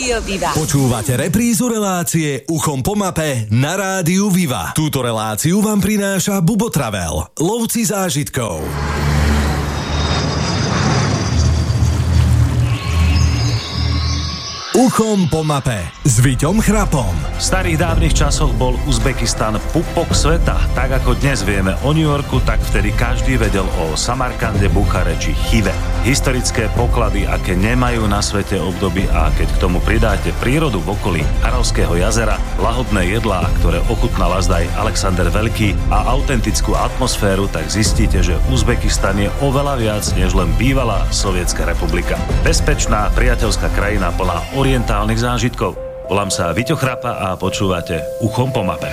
Rádio Viva. Počúvate reprízu relácie Uchom po mape na Rádiu Viva. Túto reláciu vám prináša Bubo Travel, lovci zážitkov. Uchom po mape s Viťom Chrapom. V starých dávnych časoch bol Uzbekistan pupok sveta. Tak ako dnes vieme o New Yorku, tak vtedy každý vedel o Samarkande, Buchare či Chive. Historické poklady, aké nemajú na svete obdoby, a keď k tomu pridáte prírodu v okolí Aravského jazera, lahodné jedlá, ktoré ochutnal aj Alexander Veľký, a autentickú atmosféru, tak zistíte, že Uzbekistan je oveľa viac než len bývalá Sovietská republika. Bezpečná, priateľská krajina plná orientálnych zážitkov. Volám sa Viťo Chrapa a počúvate Uchom po mape.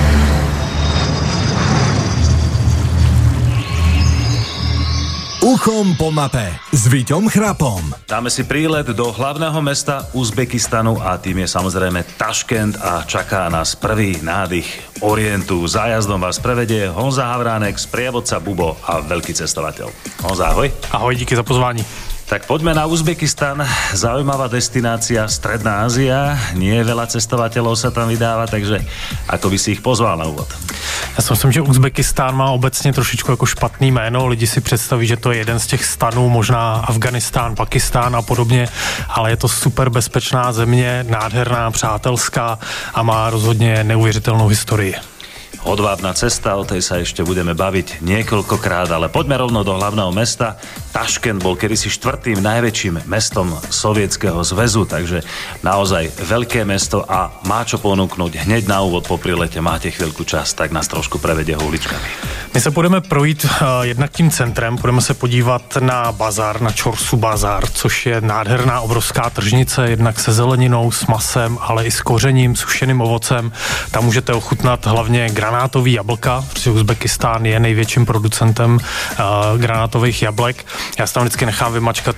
Uchom po mape s Viťom Chrapom. Dáme si prílet do hlavného mesta Uzbekistanu a tým je samozrejme Taškent a čaká nás prvý nádych Orientu. Zájazdom vás prevedie Honza Havránek, sprievodca Bubo a veľký cestovateľ. Honza, ahoj. Ahoj, díky za pozvání. Tak poďme na Uzbekistan, zaujímavá destinácia, Stredná Ázia, nie veľa cestovateľov sa tam vydáva, takže ako by si ich pozval na úvod? Já si myslím, že Uzbekistán má obecně trošičku jako špatný jméno, lidi si představí, že to je jeden z těch stanů, možná Afganistán, Pakistán a podobně, ale je to super bezpečná země, nádherná, přátelská a má rozhodně neuvěřitelnou historii. Hodvábna cesta, o tej sa ešte budeme baviť niekoľkokrát, ale poďme rovno do hlavného mesta. Taškent bol kedysi štvrtým najväčším mestom Sovietskeho zväzu, takže naozaj veľké mesto a má čo ponúknuť hneď na úvod po prilete. Máte chvíľku čas, tak nás trošku prevedie uličkami. My se budeme projít jednak tím centrem, budeme se podívat na bazar, na Čorsu bazar, což je nádherná obrovská tržnice, jednak se zeleninou, s masem, ale i s kořením, sušeným ovocem. Tam můžete ochutnat hlavně granátový jablka, protože Uzbekistán je největším producentem granátových jablek. Já si tam vždycky nechám vymačkat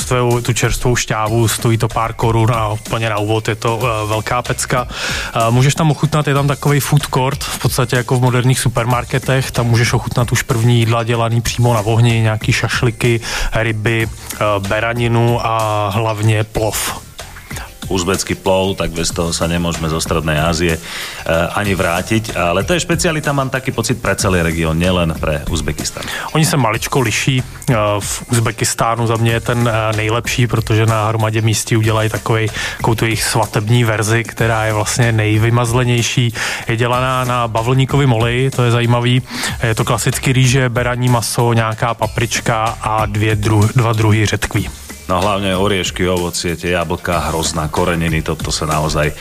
tu čerstvou šťávu, stojí to pár korun a úplně na úvod je to velká pecka. Můžeš tam ochutnat, je tam takový food court, v podstatě jako v moderních supermarketech, tam můžeš ochutnat už první jídla dělaný přímo na ohni, nějaký šašliky, ryby, beraninu a hlavně plov. Uzbecký plov, tak bez toho sa nemôžeme zo Strednej Ázie ani vrátiť, ale to je špecialita, mám taký pocit, pre celý región, nielen pre Uzbekistan. Oni se maličko liší. V Uzbekistánu za mě je ten nejlepší, protože na hromadě místí udělají takovou tu jejich svatební verzi, která je vlastně nejvymazlenější. Je dělaná na bavlníkovém oleji, to je zajímavý. Je to klasicky rýže, beraní maso, nějaká paprička a dva druhy řetkví. No hlavne oriešky, ovocie, tie jablká, hrozná, koreniny, toto sa naozaj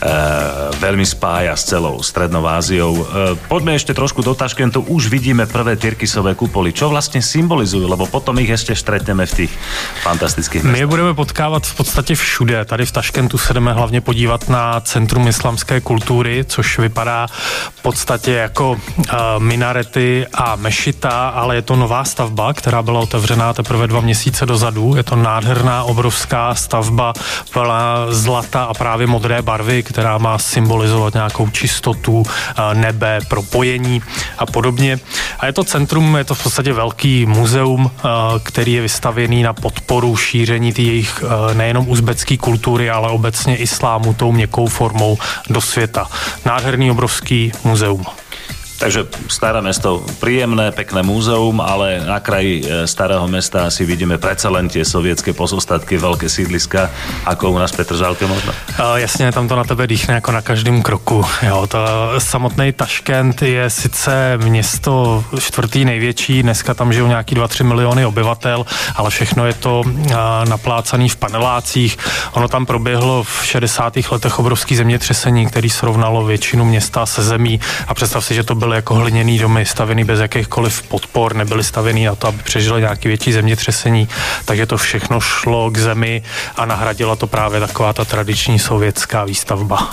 veľmi spája s celou Strednou Áziou. Poďme ešte trošku do Taškentu, už vidíme prvé tyrkysové kupoly. Čo vlastne symbolizujú, lebo potom ich ešte stretneme v tých fantastických mestách. My je budeme potkávat v podstatě všude. Tady v Taškentu se jdeme hlavně podívat na centrum islamské kultury, což vypadá v podstatě jako minarety a mešita, ale je to nová stavba, která byla otevřená teprve 2 měsíce dozadu. Je to nádherná, obrovská stavba plná zlata a právě modré barvy, která má symbolizovat nějakou čistotu, nebe, propojení a podobně. A je to centrum, je to v podstatě velký muzeum, který je vystavěný na podporu šíření jejich nejenom uzbecké kultury, ale obecně islámu tou měkkou formou do světa. Nádherný, obrovský muzeum. Takže staré mesto, príjemné, pekné múzeum, ale na kraji starého mesta si vidíme predsa len tie sovietské pozostatky, veľké sídliska, ako u nás v Petržálke možno. Jasně, tam to na tebe dýchne jako na každém kroku. Jo, samotný Taškent je sice město čtvrtý největší, dneska tam žijou nějaký 2-3 miliony obyvatel, ale všechno je to naplácaný v panelácích. Ono tam proběhlo v 60. letech obrovský zemětřesení, který srovnalo většinu města se zemí, a představ si, že to byl jako hliněný domy stavěný bez jakýchkoliv podpor, nebyly stavěný na to, aby přežili nějaké větší zemětřesení, takže to všechno šlo k zemi a nahradila to právě taková ta tradiční sovětská výstavba.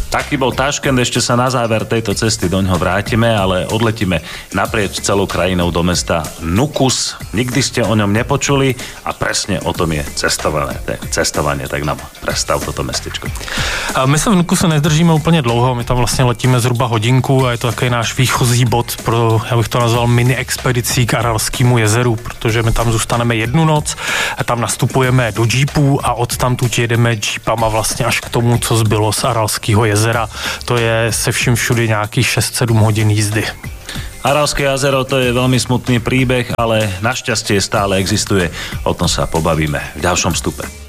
Taký bol Taškent, ešte sa na záver tejto cesty doňho vrátime, ale odletíme naprieč celou krajinou do mesta Nukus. Nikdy ste o ňom nepočuli a presne o tom je cestovanie, tak nám predstav toto mestečko. A my sa v Nukuse nezdržíme úplně dlouho, my tam vlastně letíme zhruba hodinku a je to takový náš výchozí bod pro, já bych to nazval mini expedicí k Aralskému jezeru, protože my tam zůstaneme jednu noc a tam nastupujeme do džípů a odtamtud jedeme džípama vlastně až k tomu, co zbylo z Aralského jezera. To je se vším všudy nějakých 6-7 hodin jízdy. Aralské jazero to je veľmi smutný príbeh, ale našťastie stále existuje. O tom sa pobavíme v ďalšom vstupe.